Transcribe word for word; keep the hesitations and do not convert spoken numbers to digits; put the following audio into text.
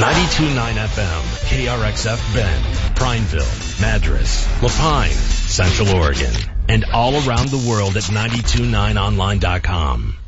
ninety-two point nine F M, K R X F Bend, Prineville, Madras, Lapine, Central Oregon, and all around the world at nine two nine online dot com.